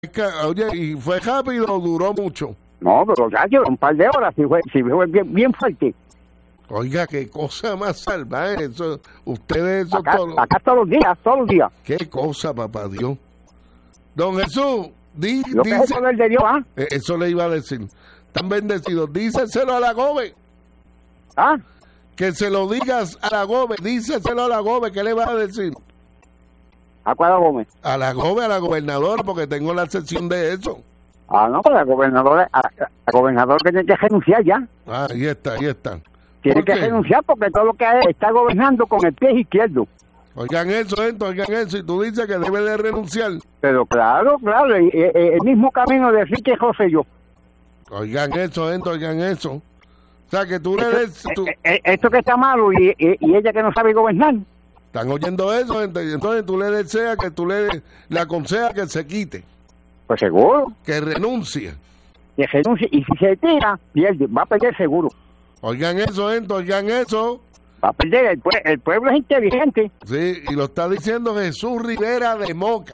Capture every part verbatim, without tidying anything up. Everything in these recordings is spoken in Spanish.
Oye, ¿y fue rápido o duró mucho? No, pero ya lleva un par de horas, si fue, si fue bien, bien fuerte. Oiga, qué cosa más salvaje. Eso, ustedes, eso Acá, todo. acá todos los días, todos los días. Qué cosa, papá Dios. Don Jesús, di, Lo que es dice. el poder de Dios, ¿ah? Eh, Eso le iba a decir. Están bendecidos. Díceselo a la Gómez. ¿Ah? Que se lo digas a la Gómez. Díceselo a la Gómez. ¿Qué le vas a decir? ¿A cuál Gómez? A la Gómez, a la gobernadora, porque tengo la sección de eso. Ah, no, pues la gobernadora, a, a, a gobernador que tiene que renunciar ya. Ah, ahí está, ahí está. Tiene ¿Por que qué? renunciar porque todo lo que hay está gobernando con el pie izquierdo. Oigan eso, esto, oigan eso. Y tú dices que debe de renunciar. Pero claro, claro, el, el, el mismo camino de Enrique Rosselló. Oigan eso, esto, oigan eso. O sea, que tú le des... tú- Eh, eh, Esto que está malo y, y, y ella que no sabe gobernar. Están oyendo eso, gente, y entonces tú le deseas que tú le, le aconsejas que se quite, Pues seguro, que renuncie. que renuncie. Y si se tira, pierde, va a perder seguro. Oigan eso, gente, oigan eso. Va a perder. El, pue- el pueblo es inteligente. Sí, y lo está diciendo Jesús Rivera de Moca.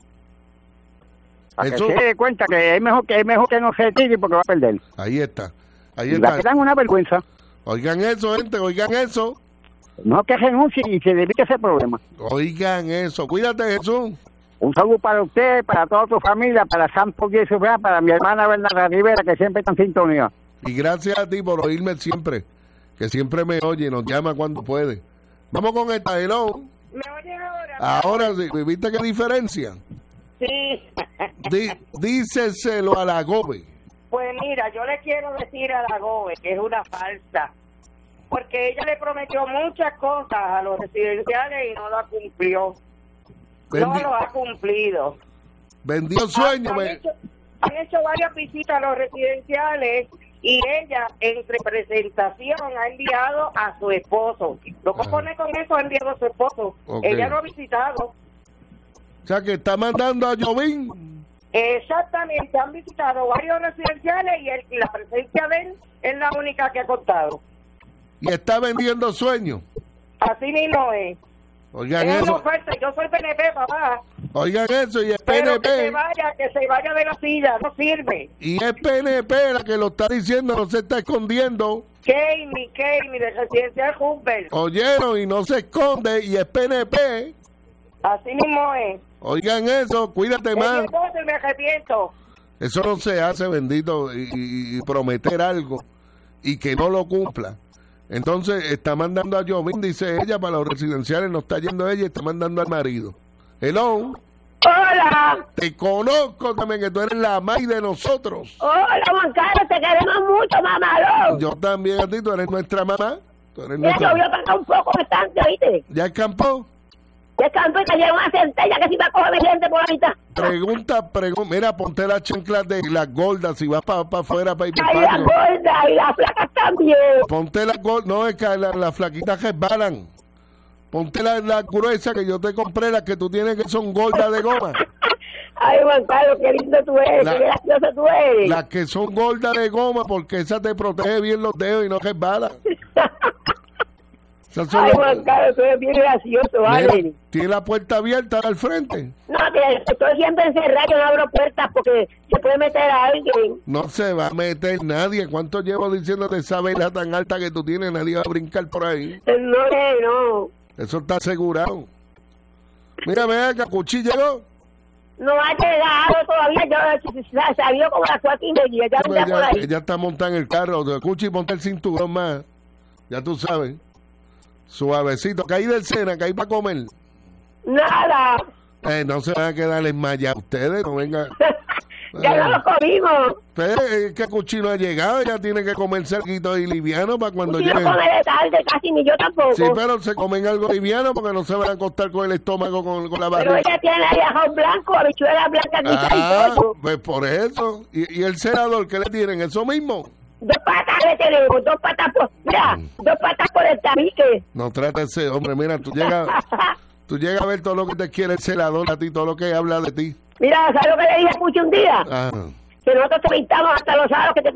Para Eso- que se dé cuenta que es mejor que es mejor que no se tire porque va a perder. Ahí está, ahí Y va a está. quedar una vergüenza. Oigan eso, gente, oigan eso. Mejor que renuncie y se dedique a ese problema. Oigan eso. Cuídate, Jesús. Un saludo para usted, para toda tu familia, para Santo Dios, para mi hermana Bernarda Rivera, que siempre está en sintonía. Y gracias a ti por oírme siempre, que siempre me oye y nos llama cuando puede. Vamos con esta, hello. ¿Me oyes ahora? Ahora sí, ¿viste qué diferencia? Sí. Di, díceselo a la Gobe. Pues mira, yo le quiero decir a la Gobe que es una falsa, porque ella le prometió muchas cosas a los residenciales y no lo cumplió. No Vendi- lo ha cumplido. vendió sueño. Han, me- hecho, han hecho varias visitas a los residenciales y ella, en representación, ha enviado a su esposo. Lo que Ah. pone con eso, ha enviado a su esposo. Ok. Ella lo ha visitado. O sea, que está mandando a Jovín. Exactamente, han visitado varios residenciales y, el, y la presencia de él es la única que ha contado. Y está vendiendo sueños. Así mismo es. Oigan Es una eso. oferta, yo soy P N P, papá. Oigan eso. Y es Pero que se P N P. vaya, que se vaya de la silla, no sirve. Y es P N P la que lo está diciendo, no se está escondiendo. Kami, Kami, de Residencial Humber. Oyeron y no se esconde. Y es P N P. Así mismo es. Oigan eso. Cuídate Es mi más. esposo y me arrepiento. Eso no se hace, bendito, y, y- y prometer algo y que no lo cumpla. Entonces está mandando a Jovín, dice ella, para los residenciales, no está yendo ella, está mandando al marido. Hello, Hola, te conozco también, que tú eres la mai de nosotros. hola Juan Carlos, te queremos mucho, mamalón. Yo también a ti, tú eres nuestra mamá. Tú eres Mira, nuestra... llovió para un poco bastante, ¿oíste? ¿Ya escampó? De campo y te lleva una centella que si va a coger gente por la mitad. Pregunta, pregunta, mira, ponte las chanclas de las gordas, si vas para afuera para ir para Ay, el la patio. gorda y las flacas también. Ponte las gordas, no, es que las la flaquitas resbalan. Ponte la, la gruesa que yo te compré, las que tú tienes que son gordas de goma. Ay, Juan Carlos, qué lindo tú eres, La- qué gracioso tú eres. Las que son gordas de goma, porque esa te protege bien los dedos y no resbala. Esas son Ay, las- Juan Carlos, tú eres bien gracioso, ¿vale? Mira, tiene la puerta abierta al frente. No, que estoy siempre encerrado, yo no abro puertas porque se puede meter a alguien. No se va a meter nadie. ¿Cuánto llevo diciéndote esa vela tan alta que tú tienes? Nadie va a brincar por ahí. No, eh, no. Eso está asegurado. Mira, vea que Cuchi llegó. No ha llegado todavía, yo salió como a las cuatro y media, ya anda por Ella, ahí. ella está montada en el carro. Cuchi, ponte el cinturón más. Ya tú sabes. Suavecito. Caí del cena, caí para comer. Nada. Eh, no se van a quedar enmayados ustedes. No vengan. Ya no lo comimos. Ustedes, es que Cuchi no ha llegado. Ella tiene que comer cerquito y liviano para cuando Si no llegue. come de tarde, casi ni yo tampoco. Sí, pero se comen algo liviano porque no se van a acostar con el estómago, con, con la Pero barriga. ella tiene ahí arroz blanco, habichuela blanca, guisa Ah, y pollo. pues por eso. ¿Y, y el senador qué le tienen? ¿Eso mismo? Dos patas le tenemos, dos patas por... Mira, dos patas por el tabique. No trata ese hombre. Mira, tú llegas, tú llegas a ver todo lo que te quiere el senador a ti, todo lo que habla de ti. Mira, ¿sabes lo que le dije a Pucho un día? Ah. Que nosotros te pintamos hasta los sábados que te